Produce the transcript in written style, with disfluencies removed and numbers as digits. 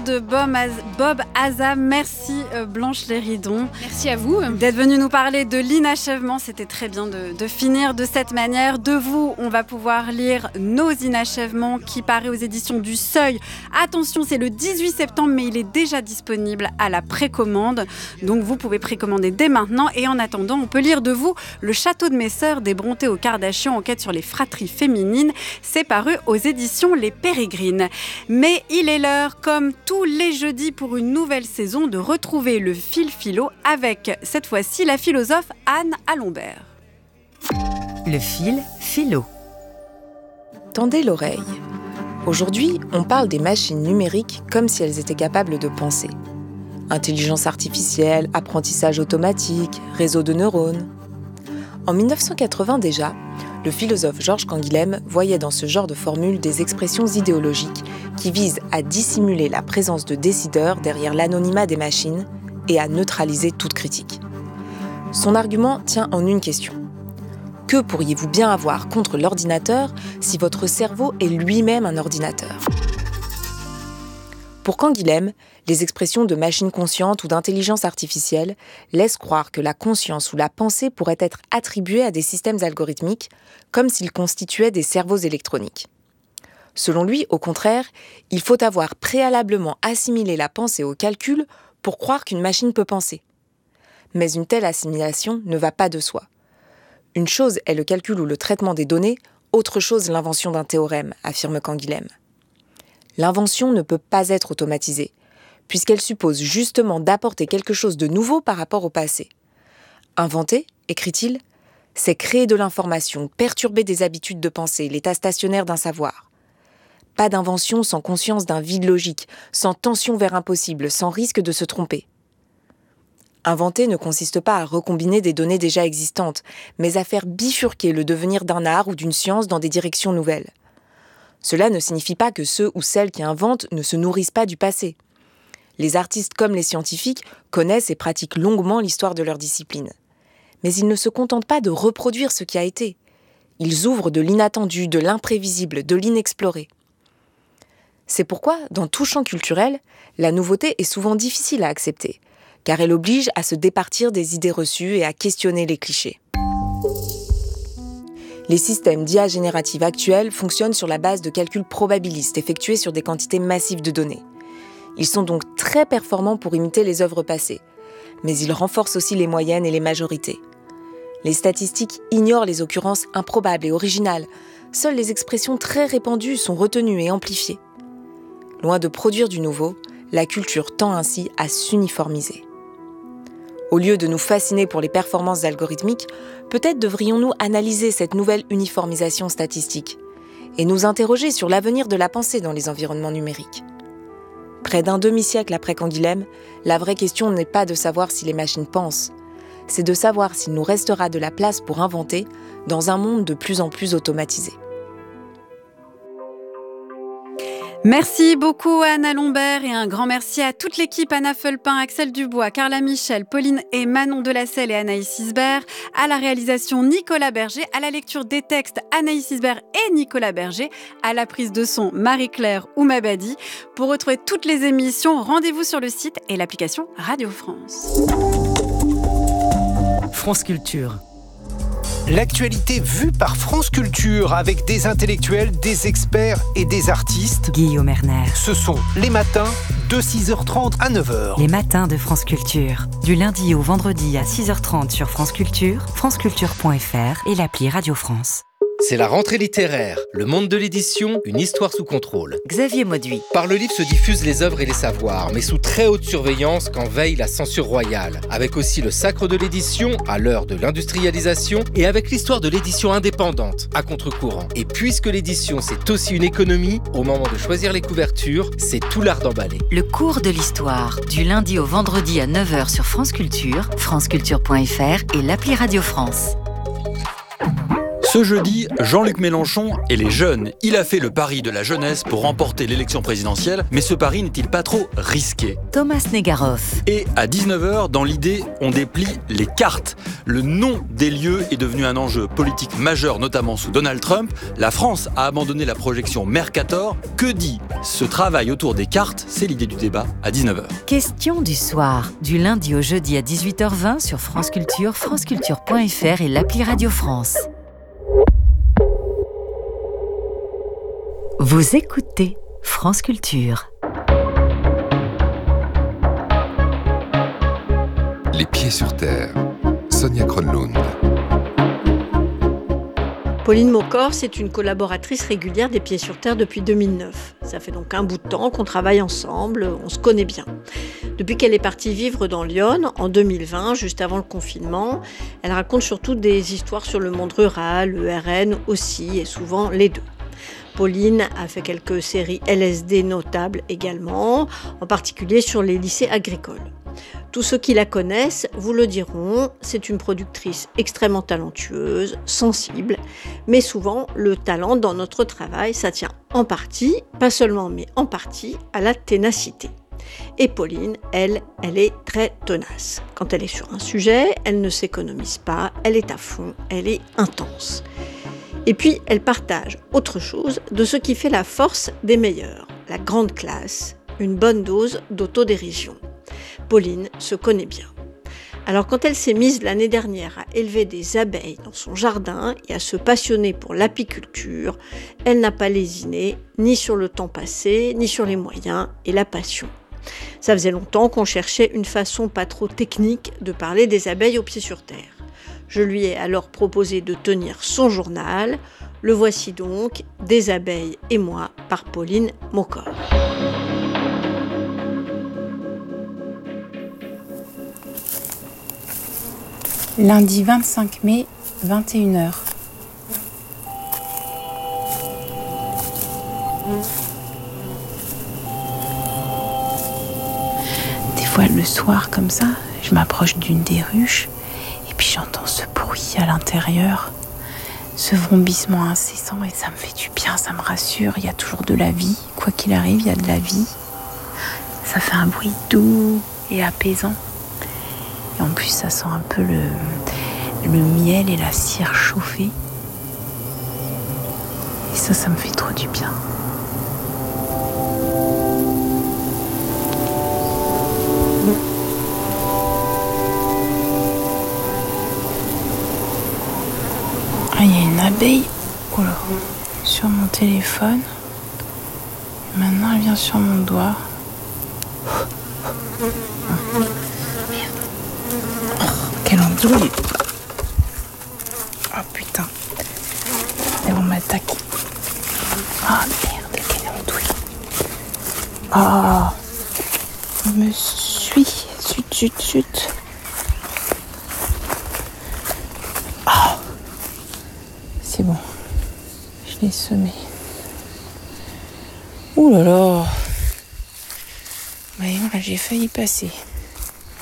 de Bob Hazza. Merci Blanche Léridon. Merci à vous. D'être venue nous parler de l'inachèvement. C'était très bien de finir de cette manière. De vous, on va pouvoir lire Nos inachèvements qui paraît aux éditions du Seuil. Attention, c'est le 18 septembre, mais il est déjà disponible à la précommande. Donc vous pouvez précommander dès maintenant. Et en attendant, on peut lire de vous Le Château de mes sœurs des Brontë aux Kardashian, enquête sur les fratries féminines. C'est paru aux éditions Les Pérégrines. Mais il est l'heure, comme tous les jeudis pour une nouvelle saison, de retrouver le fil philo avec, cette fois-ci, la philosophe Anne Alombert. Le fil philo. Tendez l'oreille. Aujourd'hui, on parle des machines numériques comme si elles étaient capables de penser. Intelligence artificielle, apprentissage automatique, réseau de neurones. En 1980 déjà, le philosophe Georges Canguilhem voyait dans ce genre de formule des expressions idéologiques qui visent à dissimuler la présence de décideurs derrière l'anonymat des machines et à neutraliser toute critique. Son argument tient en une question. Que pourriez-vous bien avoir contre l'ordinateur si votre cerveau est lui-même un ordinateur ? Pour Canguilhem, les expressions de machine consciente ou d'intelligence artificielle laissent croire que la conscience ou la pensée pourraient être attribuées à des systèmes algorithmiques, comme s'ils constituaient des cerveaux électroniques. Selon lui, au contraire, il faut avoir préalablement assimilé la pensée au calcul pour croire qu'une machine peut penser. Mais une telle assimilation ne va pas de soi. Une chose est le calcul ou le traitement des données, autre chose l'invention d'un théorème, affirme Canguilhem. L'invention ne peut pas être automatisée, puisqu'elle suppose justement d'apporter quelque chose de nouveau par rapport au passé. Inventer, écrit-il, c'est créer de l'information, perturber des habitudes de pensée, l'état stationnaire d'un savoir. Pas d'invention sans conscience d'un vide logique, sans tension vers impossible, sans risque de se tromper. Inventer ne consiste pas à recombiner des données déjà existantes, mais à faire bifurquer le devenir d'un art ou d'une science dans des directions nouvelles. Cela ne signifie pas que ceux ou celles qui inventent ne se nourrissent pas du passé. Les artistes comme les scientifiques connaissent et pratiquent longuement l'histoire de leur discipline. Mais ils ne se contentent pas de reproduire ce qui a été. Ils ouvrent de l'inattendu, de l'imprévisible, de l'inexploré. C'est pourquoi, dans tout champ culturel, la nouveauté est souvent difficile à accepter, car elle oblige à se départir des idées reçues et à questionner les clichés. Les systèmes d'IA générative actuels fonctionnent sur la base de calculs probabilistes effectués sur des quantités massives de données. Ils sont donc très performants pour imiter les œuvres passées, mais ils renforcent aussi les moyennes et les majorités. Les statistiques ignorent les occurrences improbables et originales. Seules les expressions très répandues sont retenues et amplifiées. Loin de produire du nouveau, la culture tend ainsi à s'uniformiser. Au lieu de nous fasciner pour les performances algorithmiques, peut-être devrions-nous analyser cette nouvelle uniformisation statistique et nous interroger sur l'avenir de la pensée dans les environnements numériques. Près d'un demi-siècle après Canguilhem, la vraie question n'est pas de savoir si les machines pensent, c'est de savoir s'il nous restera de la place pour inventer dans un monde de plus en plus automatisé. Merci beaucoup Anne Alombert et un grand merci à toute l'équipe, Anna Fulpin, Axel Dubois, Carla Michel, Pauline et Manon Delacelle et Anaïs Isbert, à la réalisation Nicolas Berger, à la lecture des textes Anaïs Isbert et Nicolas Berger, à la prise de son Marie-Claire Oumabadi. Pour retrouver toutes les émissions, rendez-vous sur le site et l'application Radio France. France Culture. L'actualité vue par France Culture avec des intellectuels, des experts et des artistes. Guillaume Erner. Ce sont les matins de 6h30 à 9h. Les matins de France Culture. Du lundi au vendredi à 6h30 sur France Culture, franceculture.fr et l'appli Radio France. C'est la rentrée littéraire, le monde de l'édition, une histoire sous contrôle. Xavier Mauduit. Par le livre se diffusent les œuvres et les savoirs, mais sous très haute surveillance quand veille la censure royale. Avec aussi le sacre de l'édition, à l'heure de l'industrialisation, et avec l'histoire de l'édition indépendante, à contre-courant. Et puisque l'édition c'est aussi une économie, au moment de choisir les couvertures, c'est tout l'art d'emballer. Le cours de l'histoire, du lundi au vendredi à 9h sur France Culture, franceculture.fr et l'appli Radio France. Ce jeudi, Jean-Luc Mélenchon et les jeunes. Il a fait le pari de la jeunesse pour remporter l'élection présidentielle, mais ce pari n'est-il pas trop risqué ? Thomas Negaroff. Et à 19h, dans l'idée, on déplie les cartes. Le nom des lieux est devenu un enjeu politique majeur, notamment sous Donald Trump. La France a abandonné la projection Mercator. Que dit ce travail autour des cartes ? C'est l'idée du débat à 19h. Question du soir, du lundi au jeudi à 18h20 sur France Culture, franceculture.fr et l'appli Radio France. Vous écoutez France Culture. Les pieds sur terre. Sonia Kronlund. Pauline Maucor, c'est une collaboratrice régulière des Pieds sur Terre depuis 2009. Ça fait donc un bout de temps qu'on travaille ensemble, on se connaît bien. Depuis qu'elle est partie vivre dans l'Yonne, en 2020, juste avant le confinement, elle raconte surtout des histoires sur le monde rural, le RN aussi, et souvent les deux. Pauline a fait quelques séries LSD notables également, en particulier sur les lycées agricoles. Tous ceux qui la connaissent vous le diront, c'est une productrice extrêmement talentueuse, sensible, mais souvent le talent dans notre travail, ça tient en partie, pas seulement mais en partie, à la ténacité. Et Pauline, elle est très tenace. Quand elle est sur un sujet, elle ne s'économise pas, elle est à fond, elle est intense. Et puis, elle partage autre chose de ce qui fait la force des meilleurs, la grande classe, une bonne dose d'autodérision. Pauline se connaît bien. Alors quand elle s'est mise l'année dernière à élever des abeilles dans son jardin et à se passionner pour l'apiculture, elle n'a pas lésiné ni sur le temps passé, ni sur les moyens et la passion. Ça faisait longtemps qu'on cherchait une façon pas trop technique de parler des abeilles aux pieds sur terre. Je lui ai alors proposé de tenir son journal. Le voici donc, Des abeilles et moi, par Pauline Maucor. Lundi 25 mai, 21h. Des fois, le soir, comme ça, je m'approche d'une des ruches et puis j'entends ce bruit à l'intérieur, ce vrombissement incessant et ça me fait du bien, ça me rassure. Il y a toujours de la vie, quoi qu'il arrive, il y a de la vie. Ça fait un bruit doux et apaisant. Et en plus, ça sent un peu le miel et la cire chauffée. Et ça me fait trop du bien. Ah, il y a une abeille sur mon téléphone. Maintenant, elle vient sur mon doigt. Quelle andouille! Oh putain! Elles vont m'attaquer. Oh merde, quelle andouille! Oh! Il me suit! Zut! Oh! C'est bon. Je l'ai semé. Ouh là là! Voyons, là j'ai failli passer.